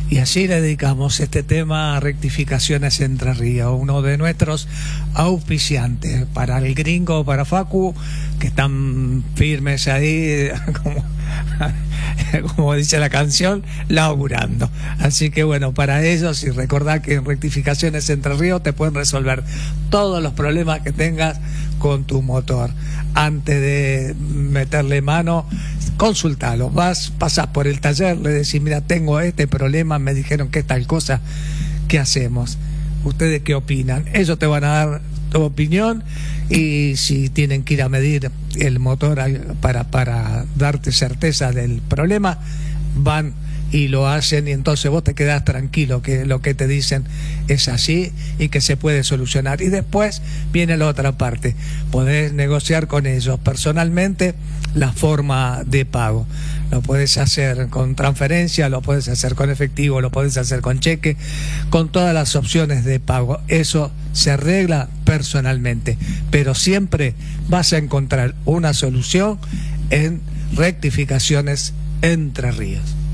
Y así le dedicamos este tema a Rectificaciones Entre Ríos, uno de nuestros auspiciantes, para el gringo, para Facu, que están firmes ahí, como dice la canción, laburando. Así que bueno, para ellos, y recordá que en Rectificaciones Entre Ríos te pueden resolver todos los problemas que tengas con tu motor. Antes de meterle mano, consultalo, pasás por el taller, le decís, mira, tengo este problema, me dijeron que es tal cosa, ¿qué hacemos? ¿Ustedes qué opinan? Ellos te van a dar tu opinión, y si tienen que ir a medir el motor para darte certeza del problema, van y lo hacen, y entonces vos te quedás tranquilo que lo que te dicen es así y que se puede solucionar. Y después viene la otra parte, podés negociar con ellos personalmente la forma de pago. Lo podés hacer con transferencia, lo podés hacer con efectivo, lo podés hacer con cheque, con todas las opciones de pago. Eso se arregla personalmente, pero siempre vas a encontrar una solución en Rectificaciones Entre Ríos.